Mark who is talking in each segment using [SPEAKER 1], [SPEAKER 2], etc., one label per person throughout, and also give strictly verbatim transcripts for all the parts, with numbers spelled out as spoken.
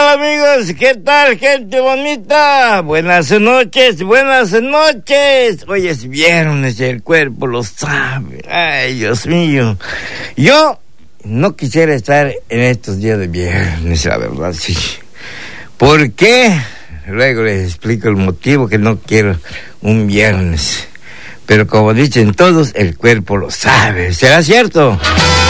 [SPEAKER 1] tal, amigos? ¿Qué tal, gente bonita? Buenas noches, buenas noches. Hoy es viernes y el cuerpo lo sabe. Ay, Dios mío. Yo no quisiera estar en estos días de viernes, la verdad, sí. ¿Por qué? Luego les explico el motivo que no quiero un viernes. Pero como dicen todos, el cuerpo lo sabe. ¿Será cierto?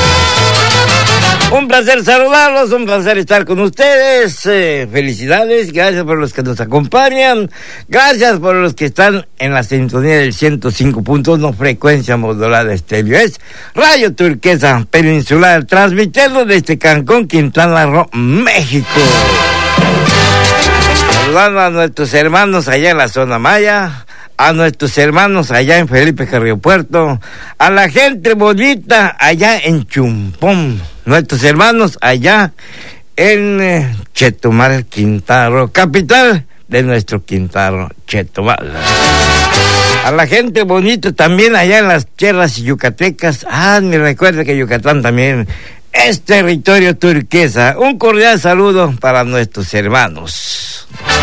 [SPEAKER 1] Un placer saludarlos, un placer estar con ustedes. Eh, felicidades, gracias por los que nos acompañan. Gracias por los que están en la sintonía del ciento cinco punto uno, frecuencia modulada estéreo. Es Radio Turquesa Peninsular, transmitiendo desde Cancún, Quintana Roo, México. Saludando a nuestros hermanos allá en la zona maya, a nuestros hermanos allá en Felipe Carrillo Puerto, a la gente bonita allá en Chumpón, nuestros hermanos allá en eh, Chetumal, Quintana Roo, capital de nuestro Quintana Roo, Chetumal. A la gente bonita también allá en las tierras yucatecas. Ah, me recuerda que Yucatán también es territorio turquesa. Un cordial saludo para nuestros hermanos.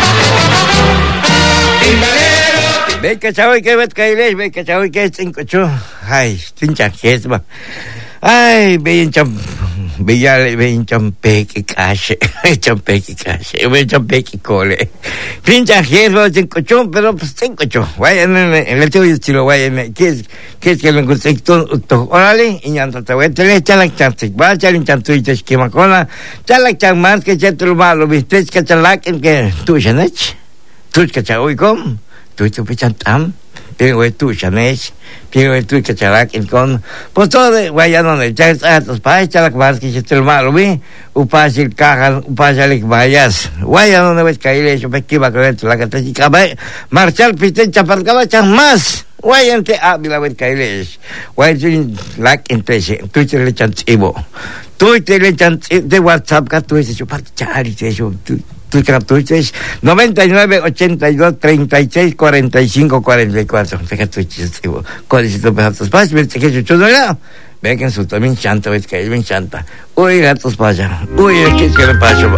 [SPEAKER 1] Ve que chavo que ves que ve que chavo que es cinco chu. Ay, pincha jesba. Ay, ve cham ve ve champe que cache, champe que cache, ve champe que cole. Pincha jesba cinco chu, pero pues cinco chu. Vaya en el tío y lo vaya en que es que es que lo encontré todo. Órale, y ya te voy a tener chalak chantic, va chalin chantuites que macona, chalak chan más que chetro malo, viste que chalak en que tú chanech. Tú que chavo y com. Tú te pichan tam, pero tú chanech, pero tú que chalak en con, pues todo de guayano de chas a tus pais chalak más que se malo vi, upasil cajan, upasalik vayas, guayano no ves caer eso me que va a creer la que te chica marchar piten chaparcaba chan más, guayante a bila ver caer es, guayin lak entre tú te le chan chivo, tú te le chan de WhatsApp que tú ese chupar chari eso tú tus cartuchos noventa y nueve ochenta y dos treinta y seis cuarenta y cinco cuarenta y cuatro. Fíjate tu chistivo. Codicito pedatos pas, vete que chucho no era. Ve que en su también chanta, ves que ahí me chanta. Uy, gatos paya. Uy, aquí es que le paso.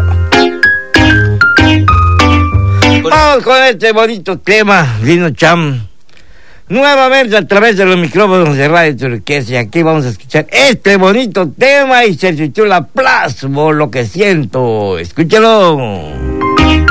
[SPEAKER 1] Vamos con este bonito tema, Lino Cham. Nuevamente a través de los micrófonos de Radio Turquesa, y aquí vamos a escuchar este bonito tema y se titula Plasmo lo que siento. Escúchalo.